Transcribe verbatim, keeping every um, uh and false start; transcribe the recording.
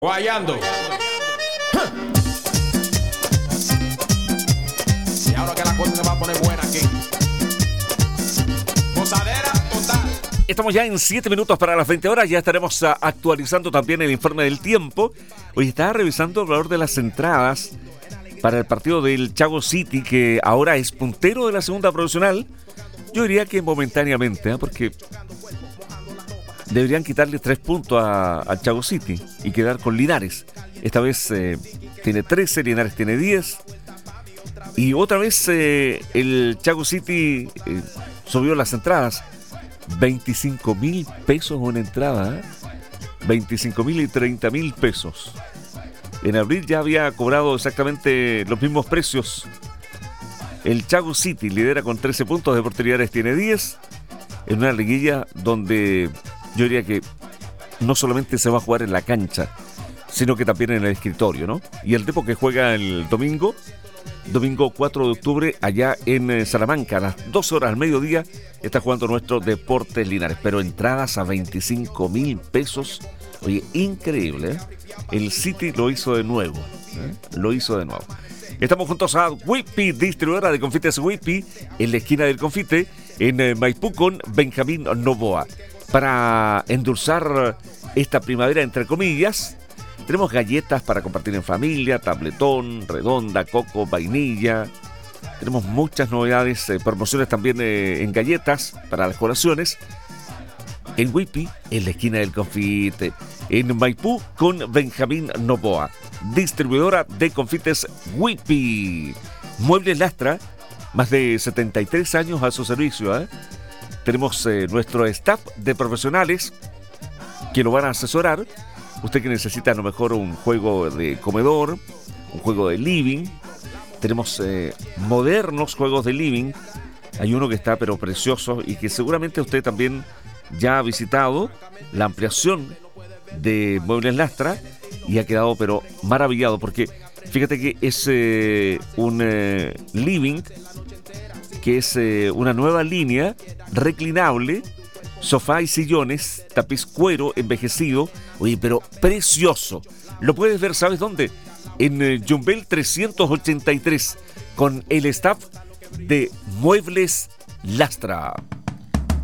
Guayando. Y ahora que la cosa se va a poner buena aquí. Posadera total. Estamos ya en siete minutos para las veinte horas. Ya estaremos uh, actualizando también el informe del tiempo. Hoy estaba revisando el valor de las entradas para el partido del Chago City, que ahora es puntero de la segunda profesional. Yo diría que momentáneamente, ¿eh? porque deberían quitarle tres puntos al Chago City y quedar con Linares. Esta vez eh, tiene trece, Linares tiene diez. Y otra vez eh, el Chago City eh, subió las entradas. veinticinco mil pesos una entrada. ¿eh? veinticinco mil y treinta mil pesos. En abril ya había cobrado exactamente los mismos precios. El Chago City lidera con trece puntos, Deportes Linares tiene diez. En una liguilla donde yo diría que no solamente se va a jugar en la cancha, sino que también en el escritorio, ¿no? Y el Depo que juega el domingo, domingo cuatro de octubre, allá en Salamanca, a las doce horas al mediodía, está jugando nuestro Deportes Linares. Pero entradas a veinticinco mil pesos. Oye, increíble, ¿eh? El City lo hizo de nuevo, ¿eh? Lo hizo de nuevo. Estamos juntos a Whippy, distribuidora de confites Whippy, en la esquina del confite, en eh, Maipú, con Benjamín Novoa. Para endulzar esta primavera, entre comillas, tenemos galletas para compartir en familia, tabletón, redonda, coco, vainilla. Tenemos muchas novedades, eh, promociones también eh, en galletas para las colaciones. En Whippy, en la esquina del confite, en Maipú, con Benjamín Novoa, distribuidora de confites Whippy. Muebles Lastra, más de setenta y tres años a su servicio, ¿eh? Tenemos eh, nuestro staff de profesionales que lo van a asesorar. Usted que necesita a lo mejor un juego de comedor, un juego de living. Tenemos eh, modernos juegos de living. Hay uno que está pero precioso y que seguramente usted también ya ha visitado, la ampliación de Muebles Lastra, y ha quedado pero maravillado porque fíjate que es eh, un eh, living que es eh, una nueva línea reclinable, sofá y sillones, tapiz cuero envejecido, oye, pero precioso. Lo puedes ver, ¿sabes dónde? En eh, Yumbel trescientos ochenta y tres, con el staff de Muebles Lastra.